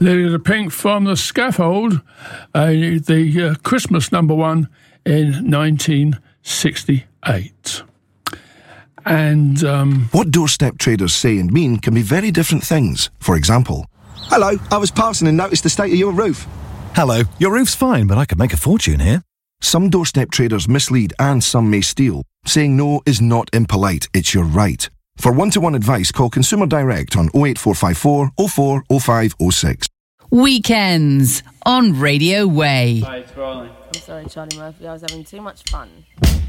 The Pink from the Scaffold, the Christmas number one in 1968. And what doorstep traders say and mean can be very different things. For example, hello, I was passing and noticed the state of your roof. Hello, your roof's fine, but I could make a fortune here. Some doorstep traders mislead and some may steal. Saying no is not impolite, it's your right. For one-to-one advice, call Consumer Direct on 08454 04 05 06. Weekends on Radio Way. Hi, it's Riley. I'm sorry, Charlie Murphy, I was having too much fun.